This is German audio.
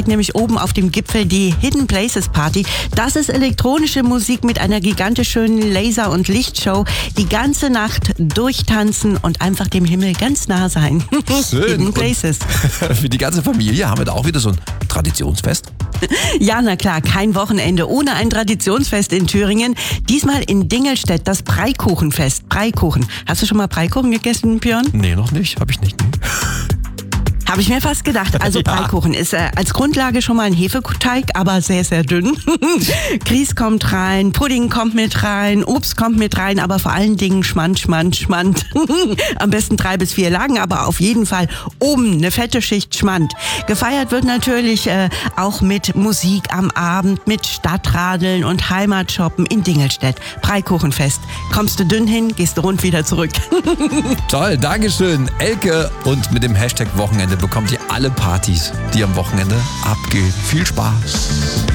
nämlich oben auf dem Gipfel die Hidden Places Party. Das ist elektronische Musik mit einer gigantisch schönen Laser- und Lichtshow. Die ganze Nacht durchtanzen und einfach dem Himmel ganz nah sein. Schön. Hidden Places. Und für die ganze Familie haben wir da auch wieder so ein Traditionsfest. Ja, na klar, kein Wochenende ohne ein Traditionsfest in Thüringen. Diesmal in Dingelstedt, das Breikuchenfest. Breikuchen. Hast du schon mal Breikuchen gegessen, Björn? Nee, noch nicht. Habe ich nicht. Habe ich mir fast gedacht. Also Ja. Breikuchen ist als Grundlage schon mal ein Hefeteig, aber sehr, sehr dünn. Grieß kommt rein, Pudding kommt mit rein, Obst kommt mit rein, aber vor allen Dingen Schmand. Am besten 3 bis 4 Lagen, aber auf jeden Fall oben eine fette Schicht Schmand. Gefeiert wird natürlich auch mit Musik am Abend, mit Stadtradeln und Heimatshoppen in Dingelstedt. Breikuchenfest. Kommst du dünn hin, gehst du rund wieder zurück. Toll, Dankeschön, Elke. Und mit dem Hashtag Wochenende bekommt ihr alle Partys, die am Wochenende abgehen. Viel Spaß.